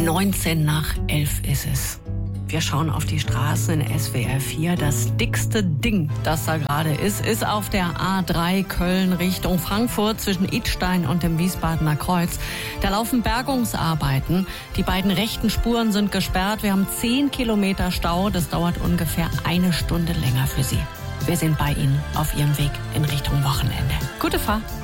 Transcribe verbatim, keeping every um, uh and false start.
neunzehn nach elf ist es. Wir schauen auf die Straßen in S W R vier. Das dickste Ding, das da gerade ist, ist auf der A drei Köln Richtung Frankfurt zwischen Idstein und dem Wiesbadener Kreuz. Da laufen Bergungsarbeiten. Die beiden rechten Spuren sind gesperrt. Wir haben zehn Kilometer Stau. Das dauert ungefähr eine Stunde länger für Sie. Wir sind bei Ihnen auf Ihrem Weg in Richtung Wochenende. Gute Fahrt.